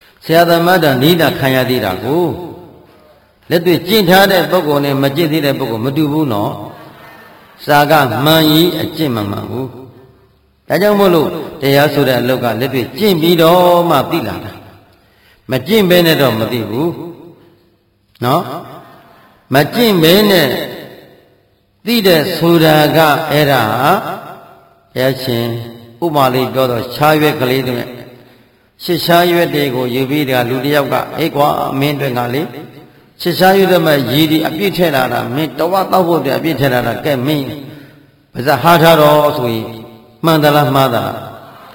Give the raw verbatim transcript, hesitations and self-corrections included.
ဆရာသမားတော်နိဒာခံရသေးတာကိုလက်တွေ့ကျင့်ထားတဲ့ပုဂ္ဂိုလ်နဲ့မကျင့်သေးတဲ့ပုဂ္ဂိုလ်မတူဘူးနော်စာကမှန်ကြီးအကျင့်မမှန်ဘူးဒါကြောင့်မို့လို့တရားဆိုတဲ့အလုပ်ကလက်တွေ့ကျင့်ပြီးတော့မှသိလာတာမကျင့်ဘဲနဲ့တော့မသိဘူးနော်မကျင့်ဘဲနဲ့သိတဲ့ဆိုတာကအဲ့ဒါဘုရားရှင်ဥပမာလေးပြောတော့ခြားရွက်ကလေးတွေရှစ်ရှားရွက်တွေကိုယူပြီးတကလူတယောက်ကအေးကွာမင်းတွေကလေရှစ်ရှားရွက်တဲ့မှာရည်ဒီအပြည့်ထည့်လာတာမင်းတော်တောက်ဖို့တည်းအပြည့်ထည့်လာတာကဲမင်းပါဇက်ဟာထားတော့ဆိုရင်မှန်သလားမှားသလား